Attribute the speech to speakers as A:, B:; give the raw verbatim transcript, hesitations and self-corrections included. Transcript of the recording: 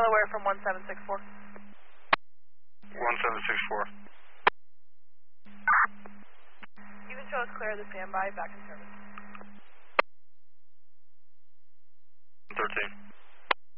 A: Delaware from one seven six four.
B: one seven six four.
A: Even show us clear of the standby, back in service.